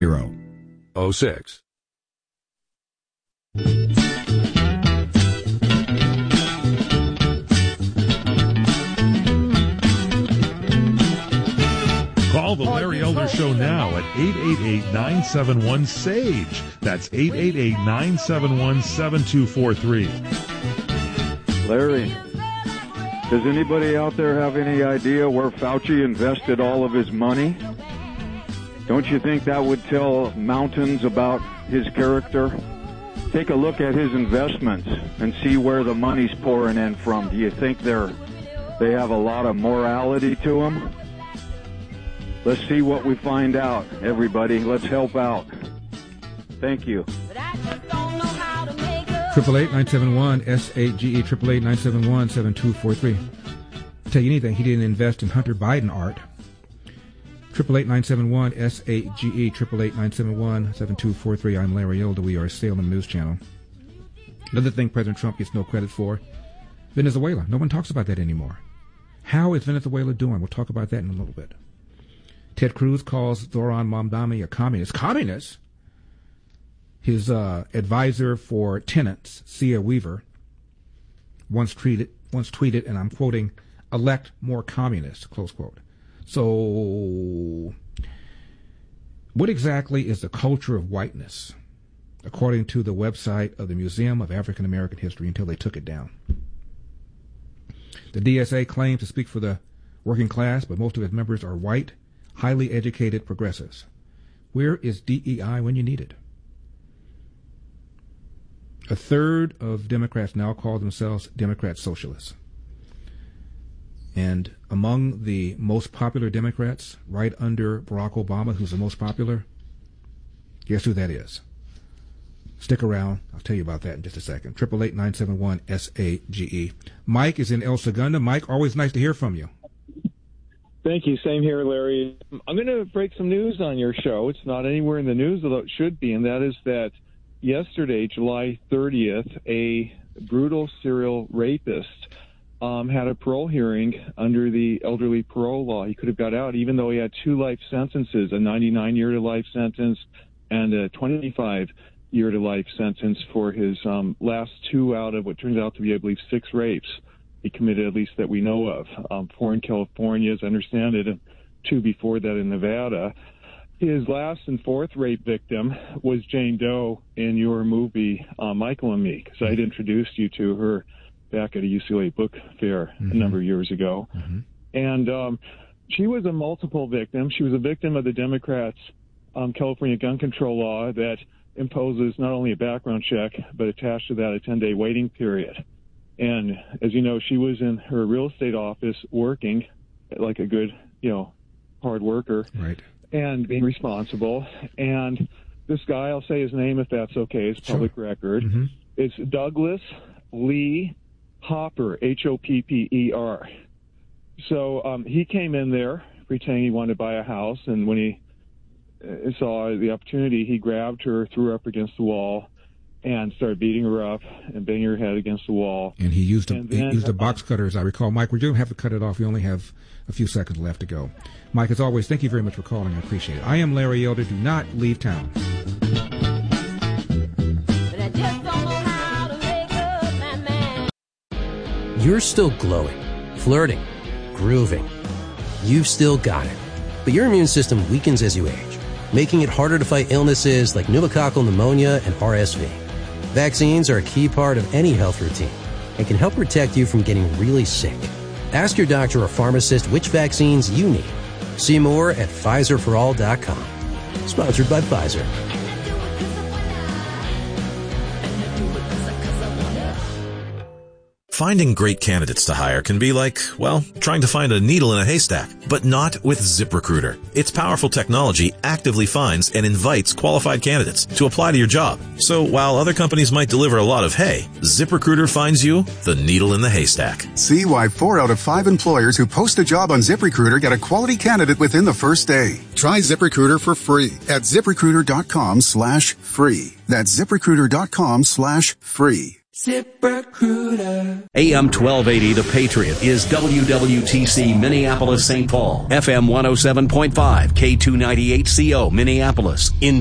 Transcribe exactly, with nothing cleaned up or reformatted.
zero oh six. Call the Larry Elder Show now at eight eight eight, nine seven one, S A G E. That's eight eight eight, nine seven one, seven two four three. Larry, does anybody out there have any idea where Fauci invested all of his money? Don't you think that would tell mountains about his character? Take a look at his investments and see where the money's pouring in from. Do you think they're they have a lot of morality to them? Let's see what we find out, everybody. Let's help out. Thank you. Triple eight nine seven one S A G E triple eight nine seven one seven two four three. Tell you anything, he didn't invest in Hunter Biden art. Triple eight nine seven one S A G E triple eight nine seven one seven two four three. I'm Larry Elder. We are a Salem News Channel. Another thing President Trump gets no credit for: Venezuela. No one talks about that anymore. How is Venezuela doing? We'll talk about that in a little bit. Ted Cruz calls Zoran Mamdani a communist. Communist? His uh, advisor for tenants, Sia Weaver, once tweeted, once tweeted, and I'm quoting, "elect more communists," close quote. So, what exactly is the culture of whiteness, according to the website of the Museum of African American History, until they took it down? The D S A claims to speak for the working class, but most of its members are white, highly educated progressives. Where is D E I when you need it? A third of Democrats now call themselves Democrat socialists. And among the most popular Democrats, right under Barack Obama, who's the most popular, guess who that is? Stick around. I'll tell you about that in just a second. triple eight nine seven one S A G E. Mike is in El Segundo. Mike, always nice to hear from you. Thank you. Same here, Larry. I'm going to break some news on your show. It's not anywhere in the news, although it should be, and that is that yesterday, July thirtieth, a brutal serial rapist um, had a parole hearing under the elderly parole law. He could have got out, even though he had two life sentences, a ninety-nine year to life sentence and a twenty-five year to life sentence for his um, last two out of what turns out to be, I believe, six rapes he committed, at least that we know of. Um, four in California, as I understand it, and two before that in Nevada. His last and fourth rape victim was Jane Doe in your movie, uh, Michael and Me, because I'd introduced you to her back at a U C L A book fair mm-hmm. a number of years ago. Mm-hmm. And um, she was a multiple victim. She was a victim of the Democrats' um, California gun control law that imposes not only a background check, but attached to that a ten-day waiting period. And as you know, she was in her real estate office working like a good, you know, hard worker. Right. And being responsible. And this guy, I'll say his name if that's okay, it's public sure. record. Mm-hmm. It's Douglas Lee Hopper, H O P P E R. So um, he came in there pretending he wanted to buy a house, and when he uh, saw the opportunity, he grabbed her, threw her up against the wall, and started beating her up and banging her head against the wall. And he used a, then, he used a box cutter, as I recall. Mike, we're going to have to cut it off. We only have a few seconds left to go. Mike, as always, thank you very much for calling. I appreciate it. I am Larry Elder. Do not leave town. You're still glowing, flirting, grooving. You've still got it. But your immune system weakens as you age, making it harder to fight illnesses like pneumococcal pneumonia and R S V. Vaccines are a key part of any health routine and can help protect you from getting really sick. Ask your doctor or pharmacist which vaccines you need. See more at Pfizer for all dot com. Sponsored by Pfizer. Finding great candidates to hire can be like, well, trying to find a needle in a haystack, but not with ZipRecruiter. Its powerful technology actively finds and invites qualified candidates to apply to your job. So while other companies might deliver a lot of hay, ZipRecruiter finds you the needle in the haystack. See why four out of five employers who post a job on ZipRecruiter get a quality candidate within the first day. Try ZipRecruiter for free at ZipRecruiter.com slash free. That's ZipRecruiter.com slash free. ZipRecruiter. A M twelve eighty, The Patriot, is W W T C Minneapolis, Saint Paul. F M one oh seven point five, K two ninety-eight C O, Minneapolis. In